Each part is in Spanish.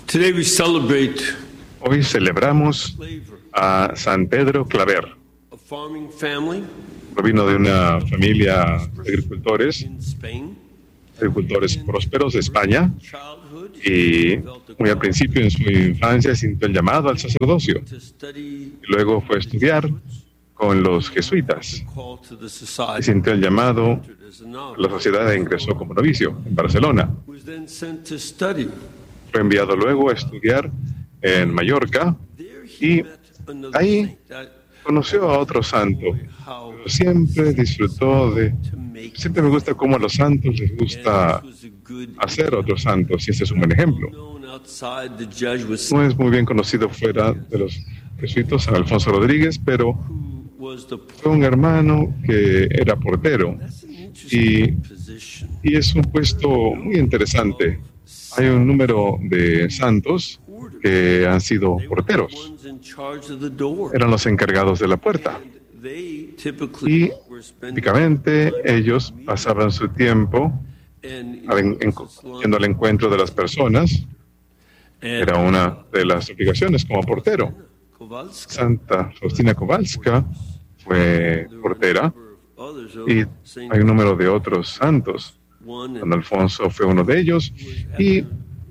Today we celebrate Hoy celebramos a San Pedro Claver. a farming family Provino de una familia de agricultores in Spain. prósperos de España, Childhood, y muy al principio en su infancia sintió el llamado al sacerdocio. to study Y luego fue a estudiar con los jesuitas call to the y society. sintió el llamado As a a novice. la sociedad e ingresó como novicio en Barcelona. Was then sent to study. Fue enviado luego a estudiar en Mallorca There y he met another ahí saint. That conoció a otro santo. how Siempre disfrutó de... to make Siempre me gusta cómo a los santos les gusta was a good hacer a otros santos, y este es un buen ejemplo. known outside the Jesuits, No es muy bien conocido fuera de los jesuitas, San Alfonso Rodríguez, pero who was the fue un hermano que era portero, That's an interesting position. y es un puesto muy interesante. Hay un número de santos que han sido porteros, Ones in charge of the door. eran los encargados de la puerta, They typically y were spending típicamente ellos pasaban su tiempo and yendo al encuentro de las personas. Era una de las obligaciones como portero. Kowalska, Santa Faustina Kowalska fue portera, others, y Saint hay un número de otros santos. one San Alfonso fue uno de ellos, y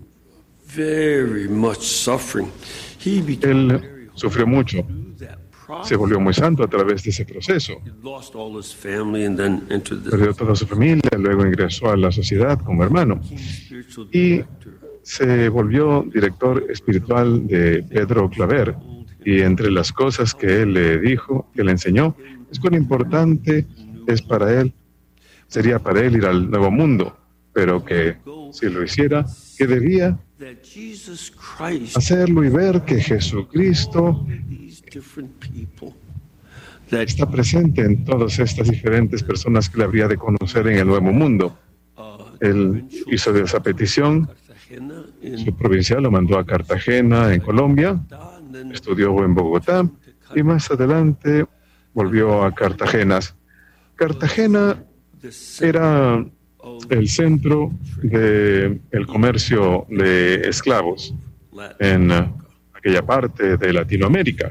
very much suffering. He became él sufrió mucho. through that process. Se volvió muy santo a través de ese proceso. He lost all his family and then entered the Perdió toda su familia, luego ingresó a la sociedad como hermano spiritual y director. se volvió director espiritual de Pedro Claver. Y entre las cosas que él le dijo, que le enseñó, es cuán importante es para él, sería para él ir al nuevo mundo, pero que si lo hiciera, que debía That Jesus Christ, hacerlo y ver que Jesucristo these different people, that está presente en todas estas diferentes personas que le habría de conocer en el nuevo mundo. Él hizo esa petición, Cartagena su provincial lo mandó a Cartagena, en Colombia, and then estudió en Bogotá y más adelante volvió a Cartagena. Cartagena the center era of el centro del comercio de esclavos Latin. en aquella parte de Latinoamérica.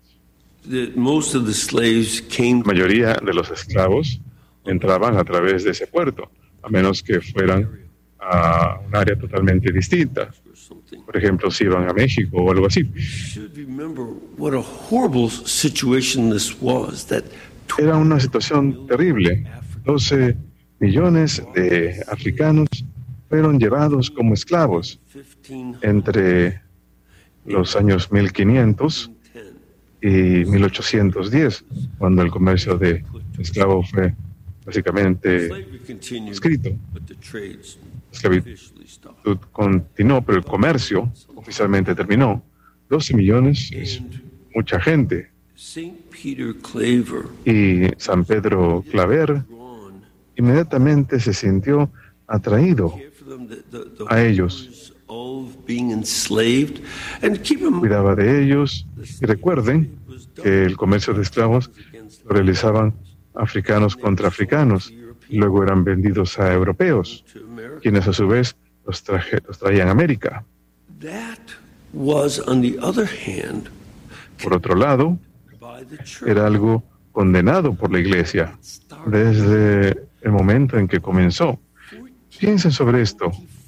Most of the slaves came La mayoría de los esclavos entraban a través de ese puerto, a menos que fueran a un área totalmente distinta. or something. Por ejemplo, si iban a México o algo así. You should remember what a horrible situation this was. That Era una situación terrible. 12 millones de africanos fueron llevados como esclavos 1510 entre los años 1500 y 1810, cuando el comercio de esclavos fue básicamente slavery continued, escrito. but the trades La esclavitud officially stopped. continuó, pero el comercio oficialmente terminó. 12 millones es mucha gente. Saint Peter Claver, Y San Pedro Claver drawn, inmediatamente se sintió atraído care for them, the a ellos. horrors of being enslaved, and keep them. Cuidaba de ellos. Y recuerden que el comercio de esclavos lo realizaban africanos contra africanos, y luego eran vendidos a europeos, to America. quienes a su vez los traían a América. That was, on the other hand, Por otro lado, by the church. era algo condenado por la Iglesia desde el momento en que comenzó. Piensen sobre esto.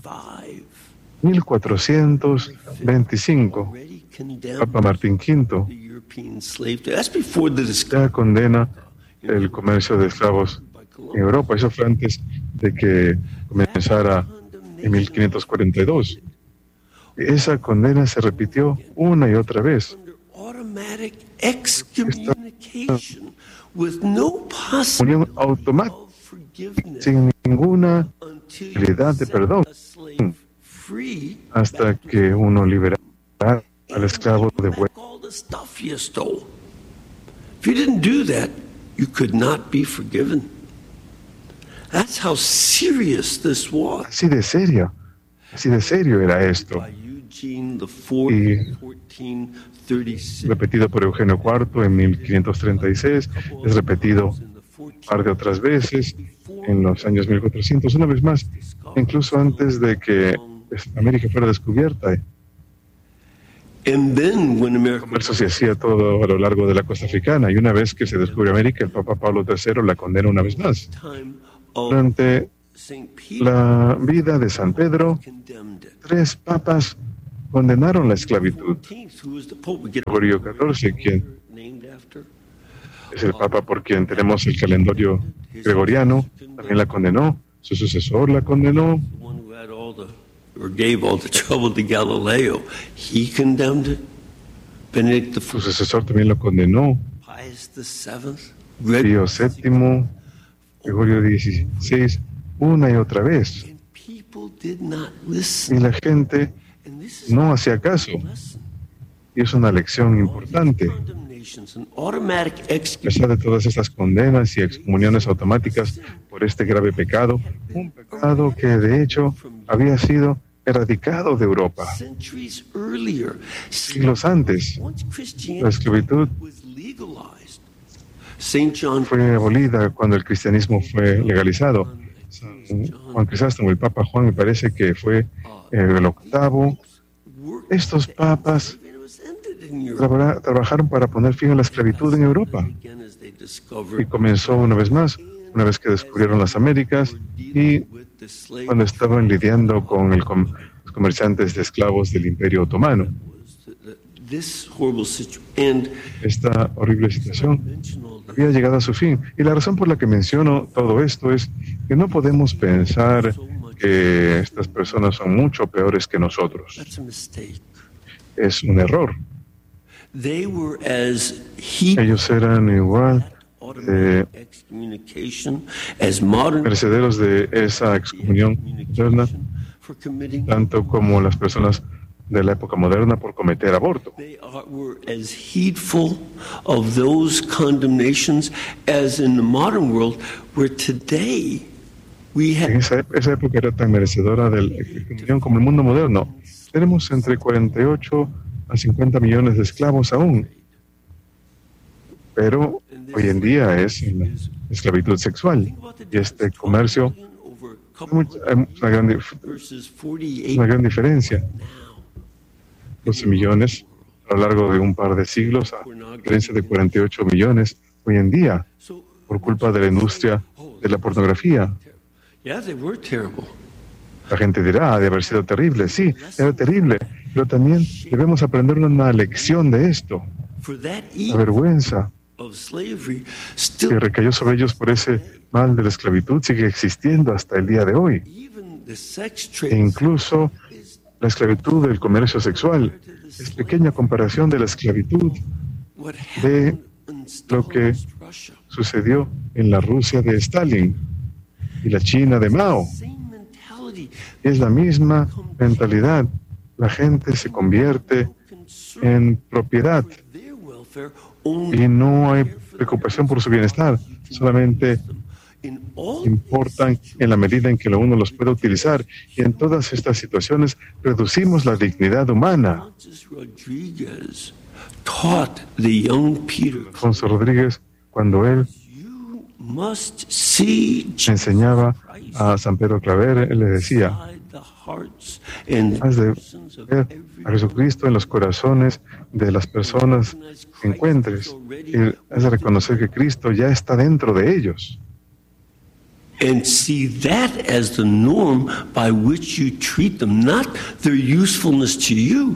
1425, Already condemned Papa Martín V the European slave trade. That's before the ya condena el comercio de esclavos en Europa. Eso fue antes de que comenzara en 1542. Esa condena se repitió una y otra vez. under automatic excommunication with no Unión automática, of forgiveness sin ninguna until you posibilidad de set perdón, a slave free hasta que uno liberara al esclavo de vuelta. back all the stuff you stole. If you didn't do that, you could not be forgiven. That's how serious this was. Así de serio era esto. By Eugene the Fourth, Y 1436. repetido por Eugenio IV en 1536, es repetido In the un par de otras veces en los años 1400, una vez más, incluso antes de que América fuera descubierta And then when El America comercio se hacía todo a lo largo de la costa africana y una vez que se descubrió América, el Papa Pablo III la condena una vez más. time of Durante St. Peter la vida de San Pedro, condemned it. 3 papas condenaron la esclavitud. 14th, who was the Pope, we get Gregorio XIV, quien named after. es el papa por quien tenemos el calendario gregoriano, también la condenó. Su sucesor la condenó. The one who had all the, or gave all the trouble to Galileo, he condemned it. Benedict Su the sucesor también lo condenó. Pius VII, Pío VII, Gregorio XVI, una y otra vez. and people did not Y listen. la gente And this is no hacía caso. a lesson. Y es una lección importante. Condemnations and automatic A execution. pesar de todas estas condenas y excomuniones automáticas por este grave pecado, un pecado que de hecho había sido erradicado de Europa Centuries earlier, siglos antes. once La Christianity esclavitud was legalized, St. John fue abolida cuando el cristianismo fue legalizado. San Juan Crisóstomo, el Papa Juan, me parece que fue el octavo. Estos papas trabajaron para poner fin a la esclavitud en Europa. Y comenzó una vez más, una vez que descubrieron las Américas y cuando estaban lidiando con los comerciantes de esclavos del Imperio Otomano. Esta horrible situación había llegado a su fin. Y la razón por la que menciono todo esto es que no podemos pensar que estas personas son mucho peores que nosotros. Es un error. Ellos eran igual mereceros de esa excomunión moderna, tanto como las personas de la época moderna por cometer aborto. They were as heedful of those condemnations as in the modern world, where today we En have esa época era tan merecedora de la excomunión como el mundo moderno. Tenemos entre 48 a 50 millones de esclavos aún, pero hoy en día es la esclavitud sexual y este comercio hay versus una 48 gran diferencia. now. 12 millones a lo largo de un par de siglos, a diferencia de 48 millones hoy en día, So, por culpa de la industria de la pornografía. yeah, they were terrible. La gente dirá, ha de haber sido terrible. Sí, era terrible, pero también debemos aprender una lección de esto. For that La evil vergüenza of slavery que still, recayó sobre ellos por ese mal de la esclavitud sigue existiendo hasta el día de hoy. even the sex E trade incluso is la esclavitud del comercio sexual es pequeña comparación de la esclavitud what de happened in lo que Stalin's Russia. sucedió en la Rusia de Stalin y la China de Mao. Same mentality. Es la misma mentalidad. La gente se convierte en propiedad Their welfare only y no hay preocupación por su bienestar. Solamente in all importan en la medida en que uno los puede utilizar. Y en todas estas situaciones reducimos la dignidad humana. Francis Rodriguez taught the young Peter, Alfonso Rodríguez, cuando él you must see enseñaba a San Pedro Claver, él le decía, inside the hearts and has de persons of ver every a Jesucristo en los corazones de las personas que encuentres y has de reconocer que Cristo ya está dentro de ellos. and see that as the norm by which you treat them, not their usefulness to you.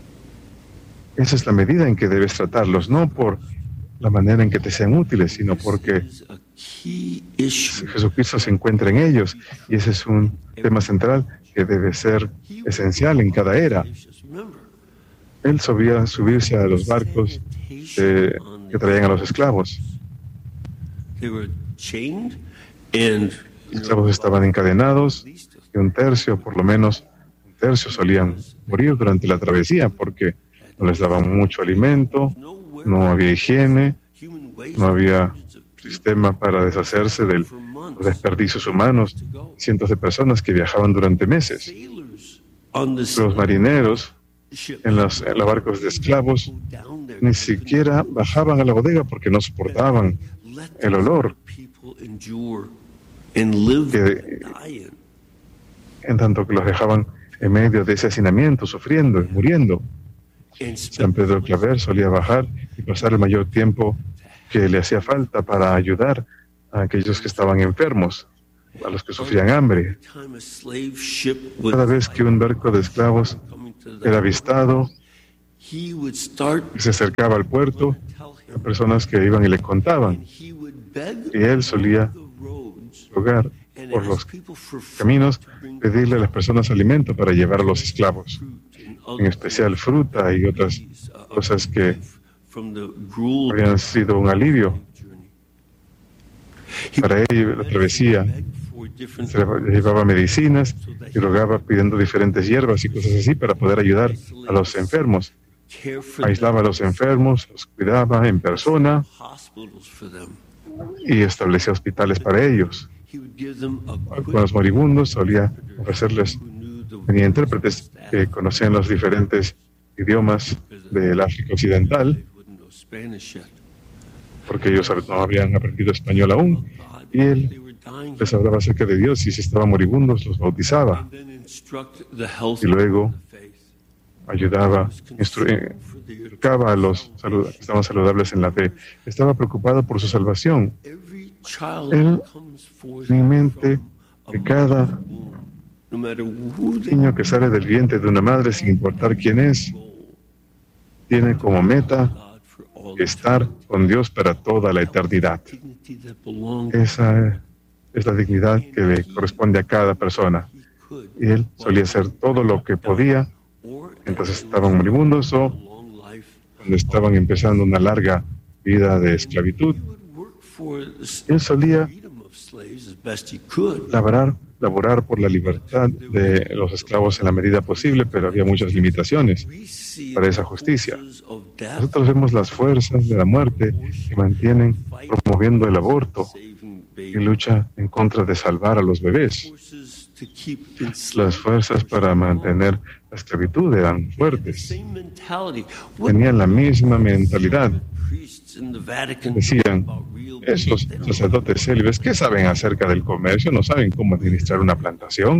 Esa es la medida en que debes tratarlos, no por la manera en que te sean útiles, sino porque Is a key issue. Jesucristo se encuentra en ellos y ese es un tema central que debe ser esencial en cada era. Remember, Él solía subirse a los barcos que traían a los esclavos. they were chained and Los esclavos estaban encadenados y un tercio, por lo menos un tercio, solían morir durante la travesía porque no les daban mucho alimento, no había higiene, human waste no había sistema para deshacerse de los for months desperdicios humanos. to go. Cientos de personas que viajaban durante meses. Sailors on the Los marineros ship en los barcos de esclavos go down there ni siquiera bajaban a la bodega porque no soportaban let el olor, people endure and live que- and die in. en tanto que los dejaban en medio de ese hacinamiento, sufriendo y muriendo. San Pedro Claver solía bajar y pasar el mayor tiempo que le hacía falta para ayudar a aquellos que estaban enfermos, a los que sufrían hambre. Cada vez que un barco de esclavos era avistado, se acercaba al puerto, a personas que iban y le contaban, y él solía rogar por los caminos, pedirle a las personas alimento para llevar a los esclavos, en especial fruta y otras cosas que habían sido un alivio para ellos. La travesía se llevaba medicinas y rogaba pidiendo diferentes hierbas y cosas así para poder ayudar a los enfermos. Aislaba a los enfermos, los cuidaba en persona y establecía hospitales para ellos. Con los moribundos solía ofrecerles, tenía intérpretes que conocían los diferentes idiomas del África Occidental, porque ellos no habían aprendido español aún, y él les hablaba acerca de Dios, y si estaban moribundos los bautizaba, y luego ayudaba, educaba a los que estaban saludables en la fe. Estaba preocupado por su salvación. Él tenía en mente que cada niño que sale del vientre de una madre, sin importar quién es, tiene como meta estar con Dios para toda la eternidad. Esa es la dignidad que le corresponde a cada persona. Y él solía hacer todo lo que podía, entonces estaban moribundos o cuando estaban empezando una larga vida de esclavitud. Él solía laborar por la libertad de los esclavos en la medida posible, pero había muchas limitaciones para esa justicia. Nosotros vemos las fuerzas de la muerte que mantienen promoviendo el aborto y lucha en contra de salvar a los bebés. Las fuerzas para mantener la esclavitud eran fuertes. Tenían la misma mentalidad. Decían, esos sacerdotes célibes, ¿qué saben acerca del comercio? ¿No saben cómo administrar una plantación?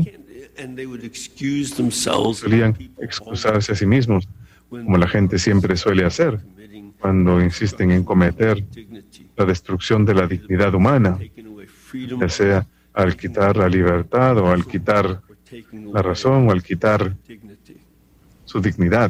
Solían excusarse a sí mismos, como la gente siempre suele hacer, cuando insisten en cometer la destrucción de la dignidad humana, ya sea al quitar la libertad o al quitar la razón o al quitar su dignidad.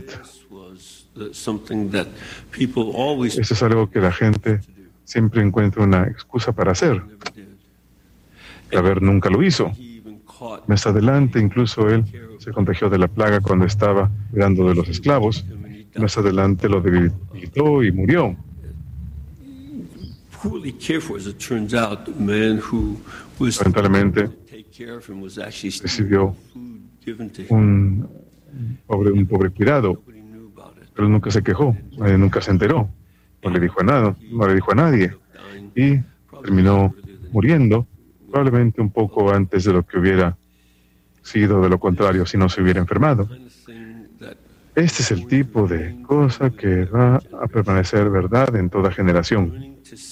Eso es algo que la gente siempre encuentra una excusa para hacer. Claver nunca lo hizo. Más adelante, incluso él se contagió de la plaga cuando estaba cuidando de los esclavos. Más adelante lo debilitó y murió. Lamentablemente, recibió un pobre cuidado, pero nunca se quejó, nunca se enteró, no le dijo a nadie, y terminó muriendo, probablemente un poco antes de lo que hubiera sido de lo contrario si no se hubiera enfermado. Este es el tipo de cosa que va a permanecer verdad en toda generación.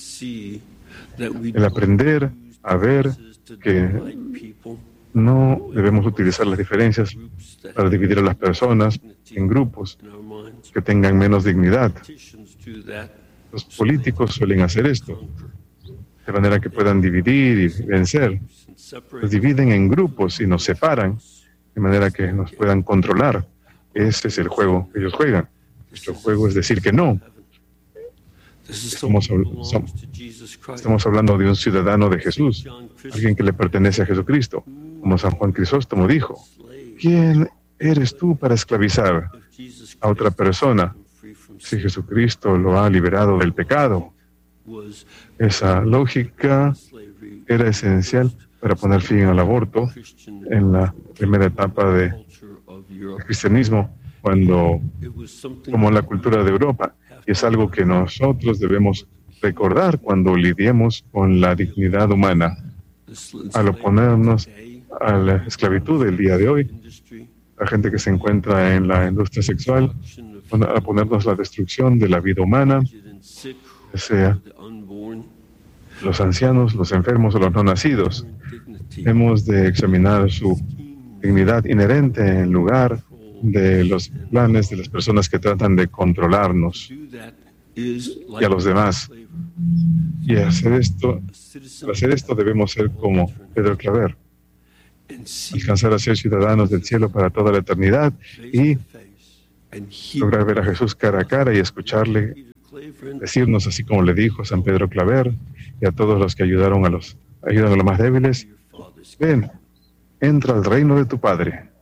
El aprender a ver que no debemos utilizar las diferencias para dividir a las personas en grupos que tengan menos dignidad. Los políticos suelen hacer esto, de manera que puedan dividir y vencer. Nos dividen en grupos y nos separan, de manera que nos puedan controlar. Ese es el juego que ellos juegan. Nuestro juego es decir que no. Estamos hablando de un ciudadano de Jesús, alguien que le pertenece a Jesucristo. Como San Juan Crisóstomo dijo, ¿quién eres tú para esclavizar a otra persona si Jesucristo lo ha liberado del pecado? Esa lógica era esencial para poner fin al aborto en la primera etapa del cristianismo, cuando tomó la cultura de Europa. Y es algo que nosotros debemos recordar cuando lidiemos con la dignidad humana. Al oponernos a la esclavitud del día de hoy, la gente que se encuentra en la industria sexual, a ponernos la destrucción de la vida humana, ya sea los ancianos, los enfermos o los no nacidos. Hemos de examinar su dignidad inherente en lugar de los planes de las personas que tratan de controlarnos y a los demás. Y para hacer esto debemos ser como Pedro Claver, alcanzar a ser ciudadanos del cielo para toda la eternidad y lograr ver a Jesús cara a cara y escucharle decirnos, así como le dijo a San Pedro Claver y a todos los que ayudan a los más débiles: ven, entra al reino de tu Padre.